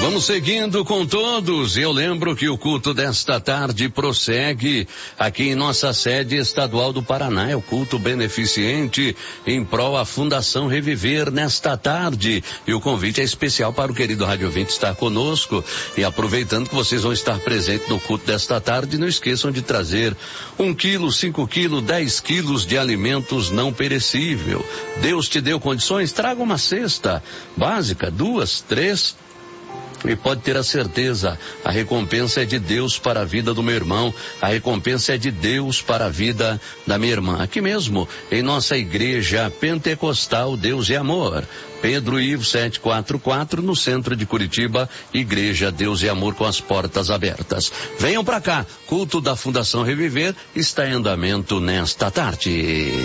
Vamos seguindo com todos. Eu lembro que o culto desta tarde prossegue aqui em nossa sede estadual do Paraná. É o culto beneficente em prol à Fundação Reviver nesta tarde. E o convite é especial para o querido Rádio Ouvinte estar conosco. E aproveitando que vocês vão estar presentes no culto desta tarde, não esqueçam de trazer 1 quilo, 5 quilos, 10 quilos de alimentos não perecível. Deus te deu condições? Traga uma cesta básica, 2, 3. E pode ter a certeza, a recompensa é de Deus para a vida do meu irmão, a recompensa é de Deus para a vida da minha irmã. Aqui mesmo, em nossa igreja pentecostal Deus é Amor, Pedro Ivo 744, no centro de Curitiba, Igreja Deus é Amor com as portas abertas. Venham para cá, culto da Fundação Reviver está em andamento nesta tarde.